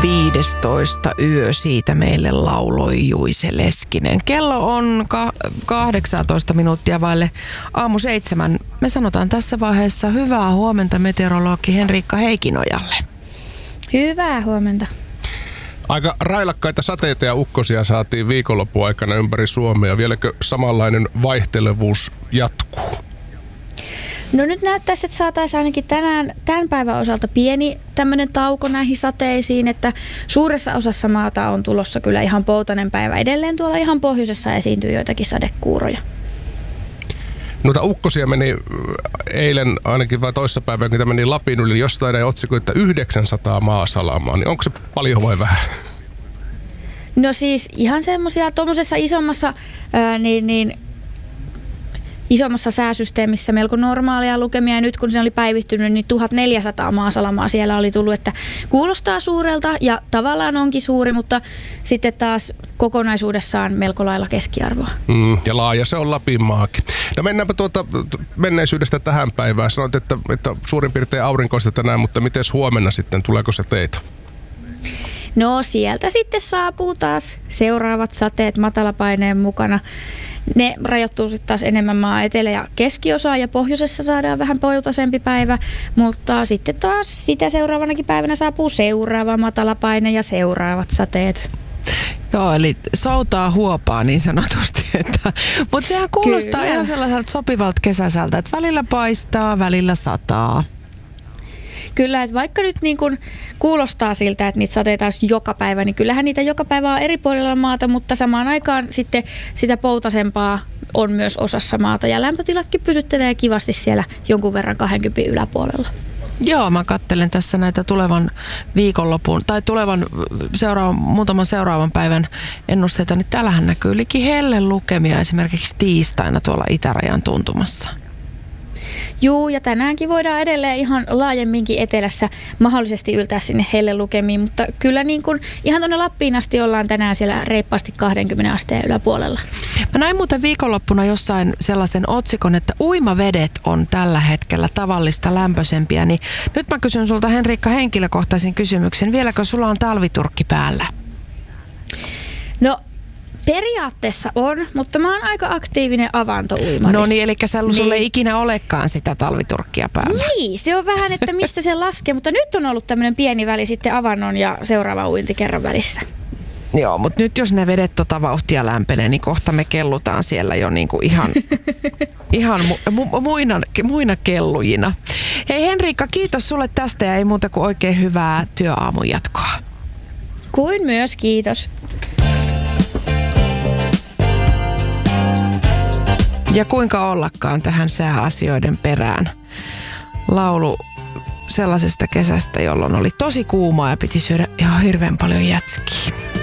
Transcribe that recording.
15 yö siitä meille lauloi Juise Leskinen. Kello on 18 minuuttia vaille aamu 7. Me sanotaan tässä vaiheessa hyvää huomenta meteorologi Henriikka Heikinojalle. Hyvää huomenta. Aika railakkaita sateita ja ukkosia saatiin viikonlopun aikana ympäri Suomea. Vieläkö samanlainen vaihtelevuus jatkuu? No nyt näyttäisi, että saataisiin ainakin tämän päivän osalta pieni tämmöinen tauko näihin sateisiin, että suuressa osassa maata on tulossa kyllä ihan poutainen päivä. Edelleen tuolla ihan pohjoisessa esiintyy joitakin sadekuuroja. Noita ukkosia meni eilen ainakin vai toissapäivänä, kun meni Lapin yli, jostain ei otsikko, että 900 maasalamaa, niin onko se paljon vai vähän? No siis ihan semmoisia tuommoisessa isommassa isommassa sääsysteemissä melko normaalia lukemia, ja nyt kun se oli päivittynyt, niin 1400 maasalamaa siellä oli tullut, että kuulostaa suurelta ja tavallaan onkin suuri, mutta sitten taas kokonaisuudessaan melko lailla keskiarvoa. Ja laaja se on Lapinmaakin. No mennäänpä menneisyydestä tähän päivään. Sanoit, että suurin piirtein aurinkoista tänään, mutta miten huomenna sitten, tuleeko se teitä? No sieltä sitten saapuu taas seuraavat sateet matalapaineen mukana. Ne rajoittuu sitten taas enemmän maan etelä- ja keskiosaan, ja pohjoisessa saadaan vähän poutaisempi päivä, mutta sitten taas sitä seuraavanakin päivänä saapuu seuraava matalapaine ja seuraavat sateet. Joo, eli soutaa huopaa niin sanotusti. Mutta sehän kuulostaa ihan sellaiselta sopivalta kesäiseltä, että välillä paistaa, välillä sataa. Kyllä, että vaikka nyt niin kun kuulostaa siltä, että niitä sateita olisi joka päivä, niin kyllähän niitä joka päivä on eri puolilla maata, mutta samaan aikaan sitten sitä poutasempaa on myös osassa maata, ja lämpötilatkin pysyttelee kivasti siellä jonkun verran 20 yläpuolella. Joo, mä katselen tässä näitä tulevan viikonlopun tai muutaman seuraavan päivän ennusteita, niin täällähän näkyy liki hellen lukemia esimerkiksi tiistaina tuolla itärajan tuntumassa. Juu, ja tänäänkin voidaan edelleen ihan laajemminkin etelässä mahdollisesti yltää sinne hellelukemiin, mutta kyllä niin kuin ihan tuonne Lappiin asti ollaan tänään siellä reippaasti 20 asteen yläpuolella. Mä näin muuten viikonloppuna jossain sellaisen otsikon, että uimavedet on tällä hetkellä tavallista lämpöisempiä, niin nyt mä kysyn sulta, Henriikka, henkilökohtaisen kysymyksen. Vieläkö sulla on talviturkki päällä? No, periaatteessa on, mutta mä oon aika aktiivinen avantouimari. No niin, eli sulle ei ikinä olekaan sitä talviturkkia päällä. Niin, se on vähän, että mistä se laskee, mutta nyt on ollut tämmöinen pieni väli sitten avannon ja seuraavan uintikerran välissä. Joo, mutta nyt jos ne vedet vauhtia lämpenee, niin kohta me kellutaan siellä jo niinku ihan muina kellujina. Hei Henriikka, kiitos sulle tästä ja ei muuta kuin oikein hyvää työaamun jatkoa. Kuin myös, kiitos. Ja kuinka ollakaan tähän sääasioiden perään. Laulu sellaisesta kesästä, jolloin oli tosi kuumaa ja piti syödä ihan hirveän paljon jätskiä.